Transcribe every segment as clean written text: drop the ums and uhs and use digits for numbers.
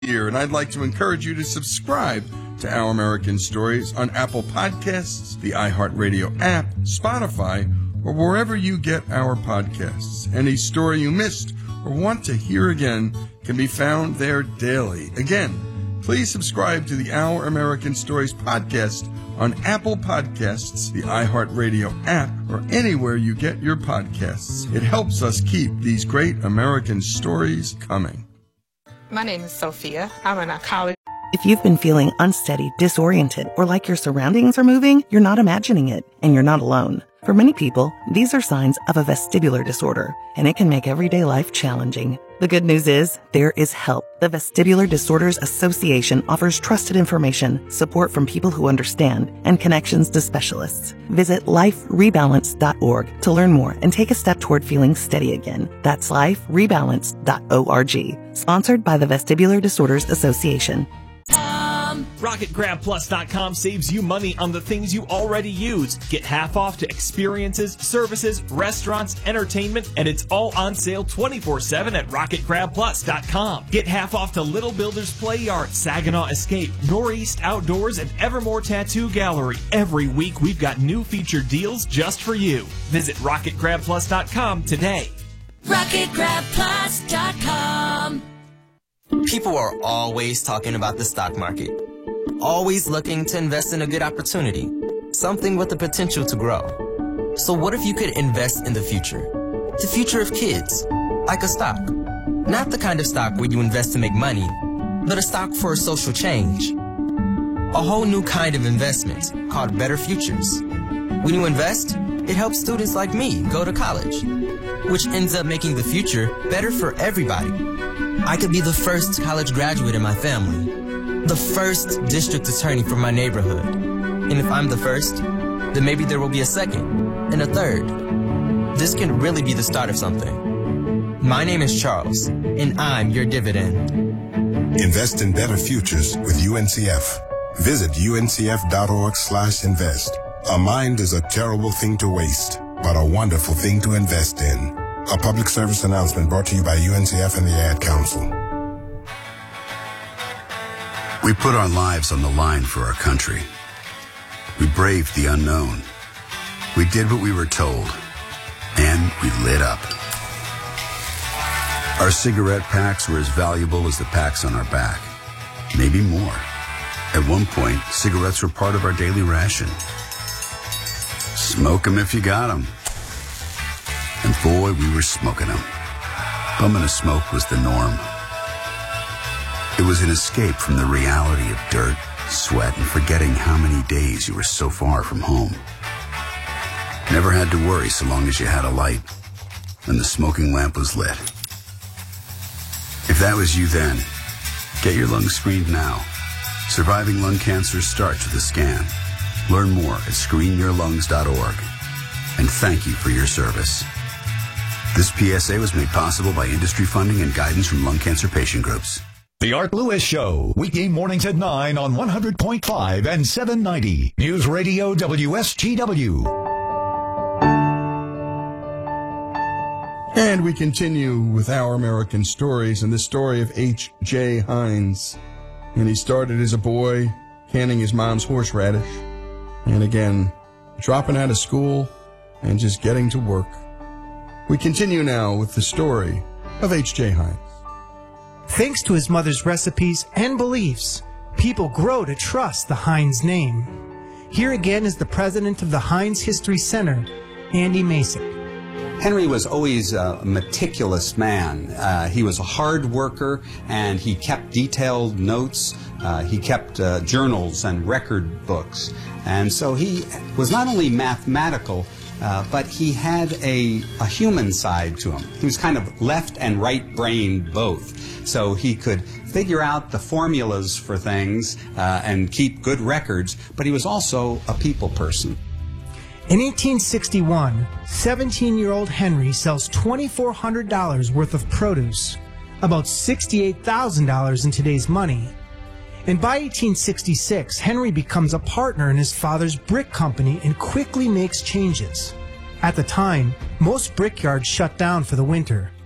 Here, and I'd like to encourage you to subscribe to Our American Stories on Apple Podcasts, the iHeartRadio app, Spotify, or wherever you get our podcasts. Any story you missed or want to hear again can be found there daily. Again, please subscribe to the Our American Stories podcast on Apple Podcasts, the iHeartRadio app, or anywhere you get your podcasts. It helps us keep these great American stories coming. My name is Sophia. I'm an oncologist. If you've been feeling unsteady, disoriented, or like your surroundings are moving, you're not imagining it, and you're not alone. For many people, these are signs of a vestibular disorder, and it can make everyday life challenging. The good news is, there is help. The Vestibular Disorders Association offers trusted information, support from people who understand, and connections to specialists. Visit liferebalance.org to learn more and take a step toward feeling steady again. That's liferebalance.org. Sponsored by the Vestibular Disorders Association. RocketGrabPlus.com saves you money on the things you already use. Get half off to experiences, services, restaurants, entertainment, and it's all on sale 24/7 at RocketGrabPlus.com. Get half off to Little Builders Play Yard, Saginaw Escape, Northeast Outdoors, and Evermore Tattoo Gallery. Every week we've got new featured deals just for you. Visit RocketGrabPlus.com today. RocketGrabPlus.com. People are always talking about the stock market, always looking to invest in a good opportunity, something with the potential to grow. So what if you could invest in the future of kids, like a stock? Not the kind of stock where you invest to make money, but a stock for social change. A whole new kind of investment called Better Futures. When you invest, it helps students like me go to college, which ends up making the future better for everybody. I could be the first college graduate in my family, the first district attorney for my neighborhood. And if I'm the first, then maybe there will be a second and a third. This can really be the start of something. My name is Charles, and I'm your dividend. Invest in better futures with UNCF. Visit uncf.org/invest. A mind is a terrible thing to waste, but a wonderful thing to invest in. A public service announcement brought to you by UNCF and the Ad Council. We put our lives on the line for our country. We braved the unknown. We did what we were told. And we lit up. Our cigarette packs were as valuable as the packs on our back. Maybe more. At one point, cigarettes were part of our daily ration. Smoke 'em if you got 'em. And boy, we were smoking them. Bumming a smoke was the norm. It was an escape from the reality of dirt, sweat, and forgetting how many days you were so far from home. Never had to worry so long as you had a light and the smoking lamp was lit. If that was you then, get your lungs screened now. Surviving lung cancer starts with a scan. Learn more at screenyourlungs.org. And thank you for your service. This PSA was made possible by industry funding and guidance from lung cancer patient groups. The Art Lewis Show, weekday mornings at 9 on 100.5 and 790. News Radio WSGW. And we continue with Our American Stories and the story of H.J. Heinz. And he started as a boy canning his mom's horseradish. And again, dropping out of school and just getting to work. We continue now with the story of H.J. Heinz. Thanks to his mother's recipes and beliefs, people grow to trust the Heinz name. Here again is the president of the Heinz History Center, Andy Masek. Henry was always a meticulous man. He was a hard worker, and he kept detailed notes. He kept journals and record books. And so he was not only mathematical, but he had a human side to him. He was kind of left and right-brained both. So he could figure out the formulas for things and keep good records, but he was also a people person. In 1861, 17-year-old Henry sells $2,400 worth of produce, about $68,000 in today's money. And by 1866, Henry becomes a partner in his father's brick company and quickly makes changes. At the time, most brickyards shut down for the winter.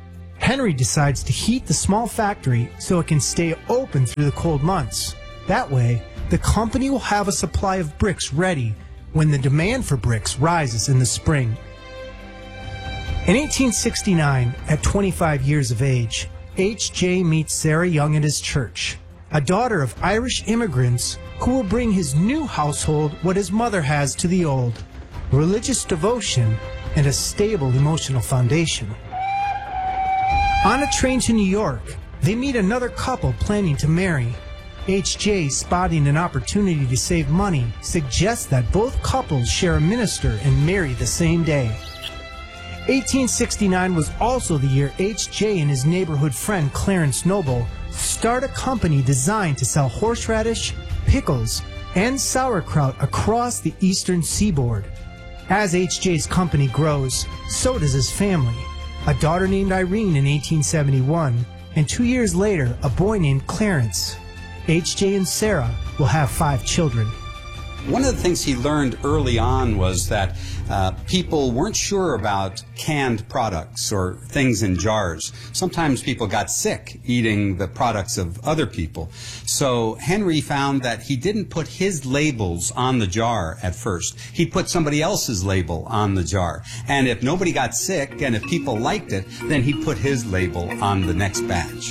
Henry decides to heat the small factory so it can stay open through the cold months. That way, the company will have a supply of bricks ready when the demand for bricks rises in the spring. In 1869, at 25 years of age, H.J. meets Sarah Young at his church, a daughter of Irish immigrants who will bring his new household what his mother has to the old: religious devotion and a stable emotional foundation. On a train to New York, they meet another couple planning to marry. H.J., spotting an opportunity to save money, suggests that both couples share a minister and marry the same day. 1869 was also the year H.J. and his neighborhood friend Clarence Noble start a company designed to sell horseradish, pickles, and sauerkraut across the eastern seaboard. As H.J.'s company grows, so does his family. A daughter named Irene in 1871, and 2 years later, a boy named Clarence. H.J. and Sarah will have 5 children. One of the things he learned early on was that people weren't sure about canned products or things in jars. Sometimes people got sick eating the products of other people. So Henry found that he didn't put his labels on the jar at first. He put somebody else's label on the jar. And if nobody got sick and if people liked it, then he put his label on the next batch.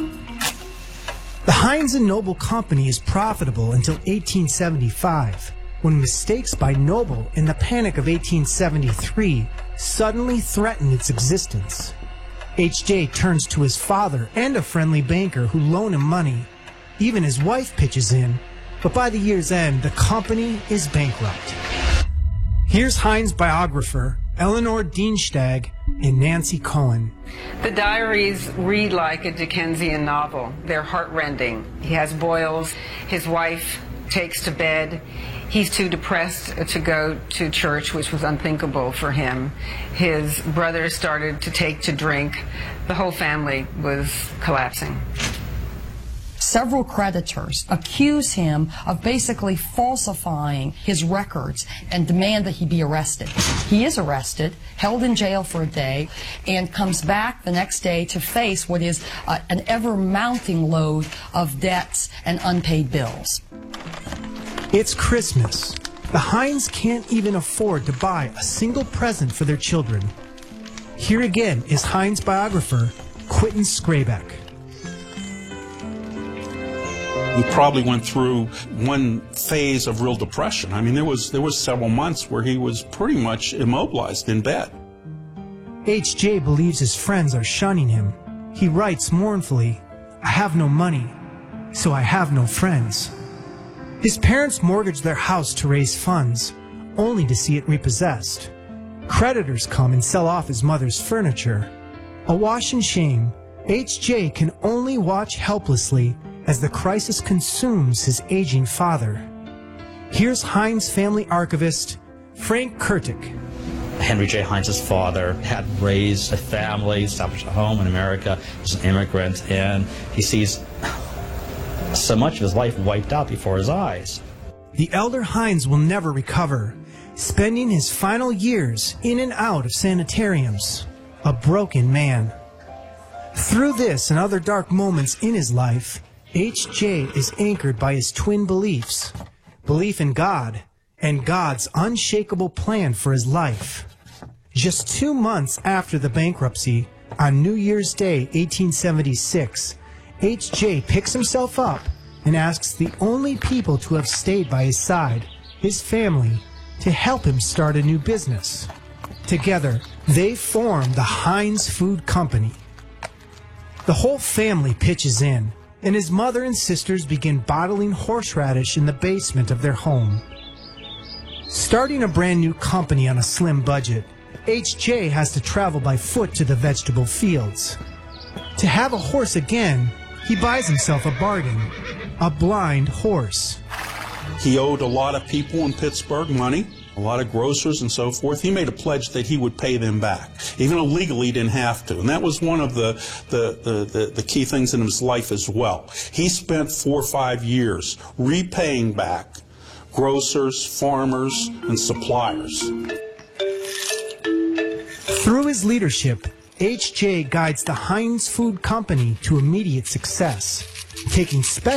The Heinz and Noble Company is profitable until 1875, when mistakes by Noble in the Panic of 1873 suddenly threaten its existence. H.J. turns to his father and a friendly banker who loan him money. Even his wife pitches in, but by the year's end, the company is bankrupt. Here's Heinz biographer Eleanor Dienstag and Nancy Cohen. The diaries read like a Dickensian novel. They're heartrending. He has boils. His wife takes to bed. He's too depressed to go to church, which was unthinkable for him. His brother started to take to drink. The whole family was collapsing. Several creditors accuse him of basically falsifying his records and demand that he be arrested. He is arrested, held in jail for a day, and comes back the next day to face what is an ever-mounting load of debts and unpaid bills. It's Christmas. The Heinz can't even afford to buy a single present for their children. Here again is Heinz biographer Quentin Skrabeck. He probably went through one phase of real depression. I mean, there was several months where he was pretty much immobilized in bed. H.J. believes his friends are shunning him. He writes mournfully, "I have no money, so I have no friends." His parents mortgage their house to raise funds, only to see it repossessed. Creditors come and sell off his mother's furniture. Awash in shame, H.J. can only watch helplessly as the crisis consumes his aging father. Here's Heinz family archivist Frank Kurtik. Henry J. Heinz's father had raised a family, established a home in America, was an immigrant, and he sees so much of his life wiped out before his eyes. The elder Heinz will never recover, spending his final years in and out of sanitariums, a broken man. Through this and other dark moments in his life, H.J. is anchored by his twin beliefs: belief in God and God's unshakable plan for his life. Just 2 months after the bankruptcy, on New Year's Day, 1876, H.J. picks himself up and asks the only people to have stayed by his side, his family, to help him start a new business. Together, they form the Heinz Food Company. The whole family pitches in, and his mother and sisters begin bottling horseradish in the basement of their home. Starting a brand new company on a slim budget, H.J. has to travel by foot to the vegetable fields. To have a horse again, he buys himself a bargain, a blind horse. He owed a lot of people in Pittsburgh money, a lot of grocers and so forth. He made a pledge that he would pay them back, even though legally he didn't have to. And that was one of the key things in his life as well. He spent 4 or 5 years repaying back grocers, farmers, and suppliers. Through his leadership, HJ guides the Heinz Food Company to immediate success, taking special